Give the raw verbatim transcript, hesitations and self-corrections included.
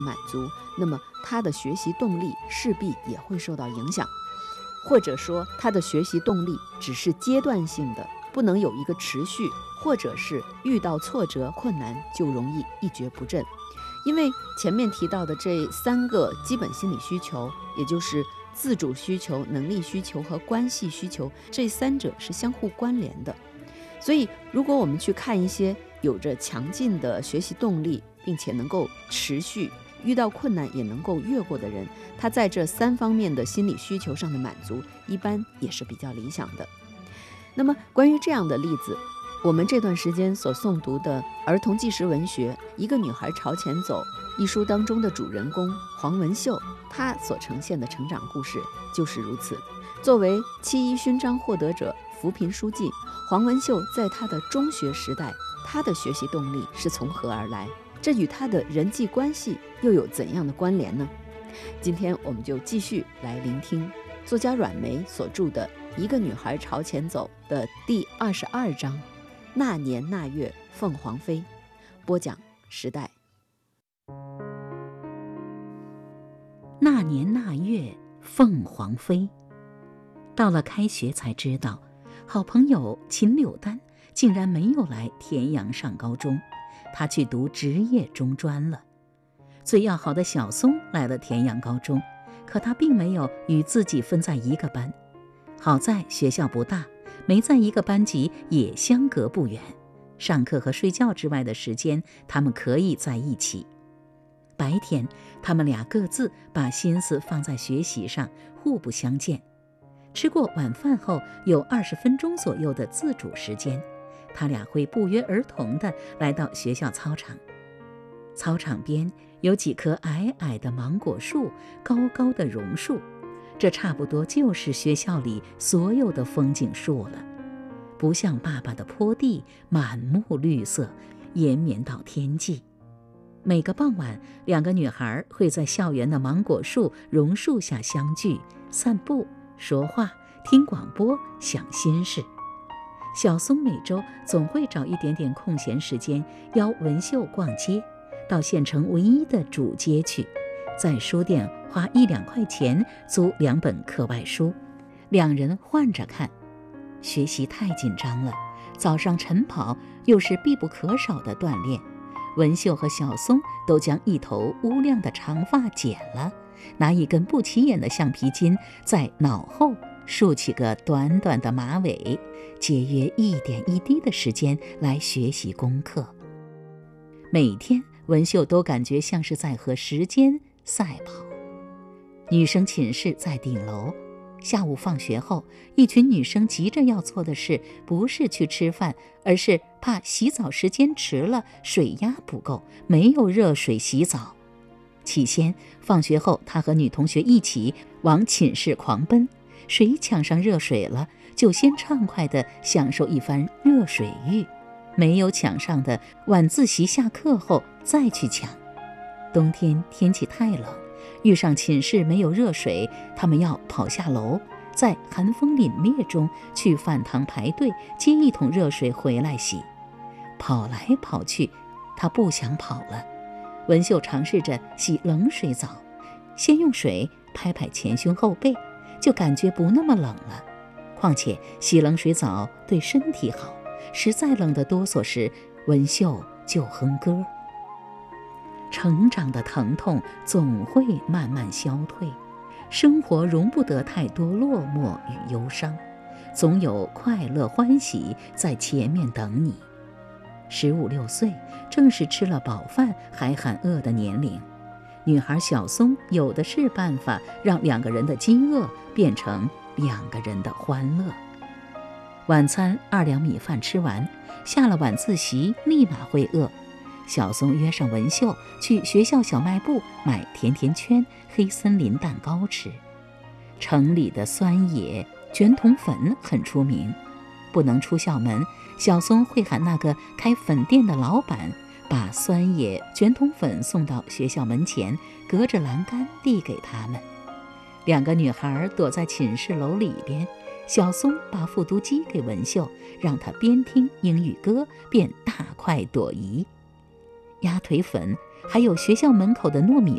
满足，那么他的学习动力势必也会受到影响，或者说他的学习动力只是阶段性的，不能有一个持续，或者是遇到挫折困难就容易一蹶不振。因为前面提到的这三个基本心理需求，也就是自主需求、能力需求和关系需求，这三者是相互关联的。所以如果我们去看一些有着强劲的学习动力，并且能够持续，遇到困难也能够越过的人，他在这三方面的心理需求上的满足一般也是比较理想的。那么关于这样的例子，我们这段时间所诵读的儿童纪实文学《一个女孩朝前走》一书当中的主人公黄文秀，她所呈现的成长故事就是如此。作为七一勋章获得者、扶贫书记，黄文秀在她的中学时代，她的学习动力是从何而来？这与她的人际关系又有怎样的关联呢？今天我们就继续来聆听作家阮梅所著的《一个女孩朝前走》的第二十二章，那年那月凤凰飞。播讲时代。 那年那月凤凰飞。到了开学才知道，好朋友秦柳丹竟然没有来田阳上高中，他去读职业中专了。最要好的小松来了田阳高中，可他并没有与自己分在一个班。好在学校不大，没在一个班级也相隔不远，上课和睡觉之外的时间，他们可以在一起。白天，他们俩各自把心思放在学习上，互不相见。吃过晚饭后，有二十分钟左右的自主时间，他俩会不约而同地来到学校操场。操场边有几棵矮矮的芒果树，高高的榕树，这差不多就是学校里所有的风景树了。不像爸爸的坡地满目绿色，延绵到天际。每个傍晚，两个女孩会在校园的芒果树、榕树下相聚，散步、说话、听广播、想心事。小松每周总会找一点点空闲时间，邀文秀逛街，到县城唯一的主街去，在书店花一两块钱租两本课外书，两人换着看。学习太紧张了，早上晨跑又是必不可少的锻炼。文秀和小松都将一头乌亮的长发剪了，拿一根不起眼的橡皮筋在脑后竖起个短短的马尾，节约一点一滴的时间来学习功课。每天文秀都感觉像是在和时间赛跑。女生寝室在顶楼，下午放学后，一群女生急着要做的事不是去吃饭，而是怕洗澡时间迟了，水压不够，没有热水洗澡。起先放学后，她和女同学一起往寝室狂奔，谁抢上热水了，就先畅快地享受一番热水浴，没有抢上的晚自习下课后再去抢。冬天天气太冷，遇上寝室没有热水，他们要跑下楼，在寒风凛冽中去饭堂排队接一桶热水回来洗。跑来跑去，他不想跑了。文秀尝试着洗冷水澡，先用水拍拍前胸后背，就感觉不那么冷了。况且洗冷水澡对身体好，实在冷得哆嗦时，文秀就哼歌。成长的疼痛总会慢慢消退，生活容不得太多落寞与忧伤，总有快乐欢喜在前面等你。十五六岁正是吃了饱饭还喊饿的年龄，女孩小松有的是办法让两个人的饥饿变成两个人的欢乐。晚餐二两米饭吃完，下了晚自习立马会饿。小松约上文秀去学校小卖部买甜甜圈、黑森林蛋糕吃。城里的酸野卷筒粉很出名，不能出校门，小松会喊那个开粉店的老板把酸野卷筒粉送到学校门前，隔着栏杆递给他们。两个女孩躲在寝室楼里边，小松把复读机给文秀，让她边听英语歌边大快朵颐。鸭腿粉还有学校门口的糯米